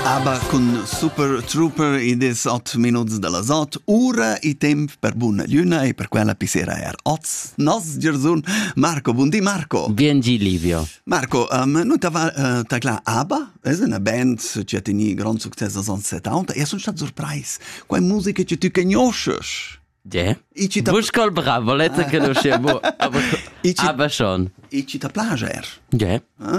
ABBA con Super Trooper in des 8 minuti della sot, ora i temp per buona luna e per quella pisera oz nos gersun. Marco, buondì Marco. Biengi Livio. Marco, noi ta clar ABBA, è una band che ha tenuto gran successo negli anni 70 e sono stato sorpreso. Quella musica che tu conosci. Ja. Buscol bravo, lette conoscevo, aber schon. E ci ti piace? Ja.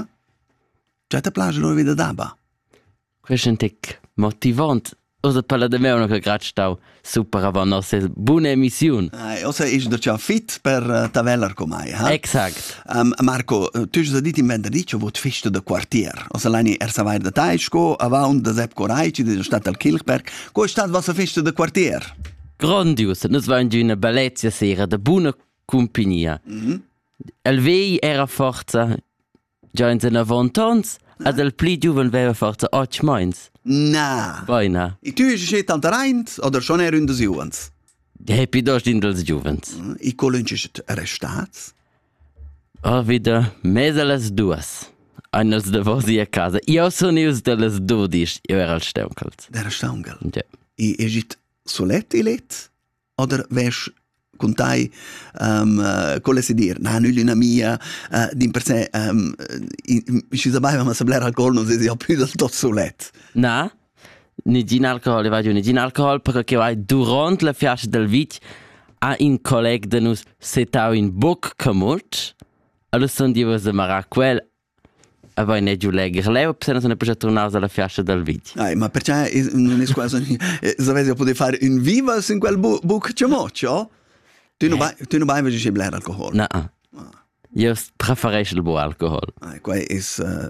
Ci ti piace l'ora di ABBA? Questo è un tic motivante. Osa parla di me uno che grazie stau super a nostra buona emissione. Osa è già fit per taveller come hai. Exact. Marco, tu hai detto in vendere che vuoi festa del quartier. Osa l'anni savai da Taisco, avanti da Sepp Coraici, da Stadt al Kilchberg. Come è stata la festa del quartier? Grandios. Noi siamo in una bellezza sera, da buona compagnia. Il vei era forza già in 90 anni. Ad il pli giuven aveva forza 8 mens. Na. Poi na. E tu hai scelto al terreno o schon ero in des juvens? Happy dos in dels juvens. E come è arrestato? Wieder més a les dues. Eines de vosi a casa. Io sono ius de les 12. Io era al staunkelt. Der Staungel? Ja. E è gitt solet e let? Oder wärst con tai come si dir na nulla mia din per sé ci sabaiva ma sablera alcol non si più del tot solet Na ni gin alcohol va ni gin alcohol perché vai durante la fiascia del vit a in colleg de nus setau in boc camut allo son di was mara quel aber ne giù legger leo se non è più tornato alla fiascia del vit. Ma perché non è quasi sapete poter fare un viva in quel boc camut. Tu non vai a beere alcohol? No. Io preferisco il buon alcohol. Qua è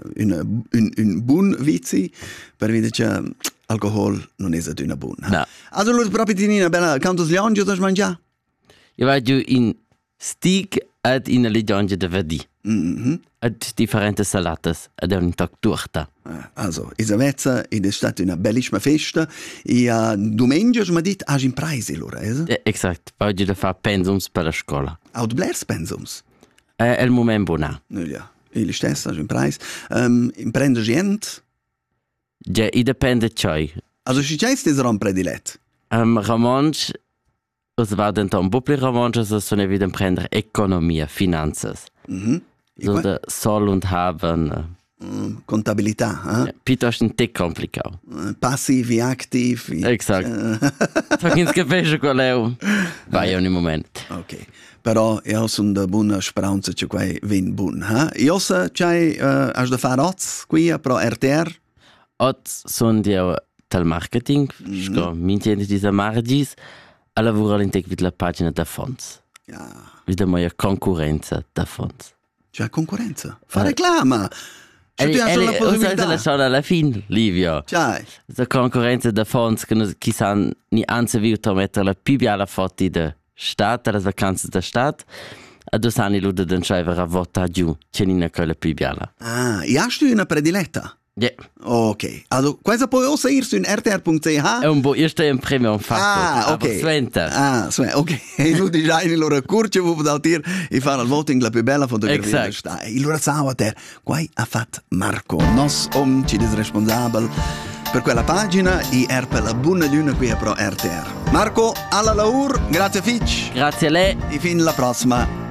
un buon vizio per vedere che alcohol non è una buona. No. Allora, proprio ti una bella quantos liangi da mangiare? Io vado in stick ed in liangi da vedi. Ed differenti salatas ed è un tag torta. Also, Isavezza, ed è stata una bellissima festa e domenica mi ha detto hai un preis allora, Esatto, voglio da fare pensums per la scuola. Aut blers pensums? È il momento buono. Ja, il stesso hai un preis. Imprende gente? Ja, dipende ciò. Also, ci c'è questo rom predilet? Romansch, es war dann ein Bubli Romansch, also so eine wieder prendere Economia, Finanzas. So der Soll und Haben. Contabilità, Ja, piuttosto un te complicato. Passivi, attivi. Esatto. So che non capisci qual è vai ogni momento. Ok. Però io sono da buona speranza che qua viene buono. Io so che hai da fare oz qui pro RTR? Oz sono io del marketing, sco mintiente di Samargis, a lavorare in la pagina da Fonds. Ja. Wieder mehr concorrenza da Fonds. C'è concorrenza? Fa reclama! Cioè tu hai solo la possibilità. Usa la alla fine, Livio. C'è. La concorrenza da Fonds che san ni anzi viuto mettere la più bella foto da Stadt, alle vacanze da Stadt. A 2 anni lude den schreiber a vota giù, c'è nina quella più bella. E hai tu una prediletta? Ja. Ok. Also, questo puoi aussi ir su rtr.ch? È un po' io sto in premium fatto. Ok. Sventa. Ok. E lui dice in loro curce vuoi da tir e fare il voting la più bella fotografia. Exact. E loro sanno a te. Qua ha fatto Marco. Nos ci è responsabile per quella pagina e per la buona luna qui a Pro RTR. Marco, alla laur, grazie Fitch. Grazie a lei. E fin la prossima.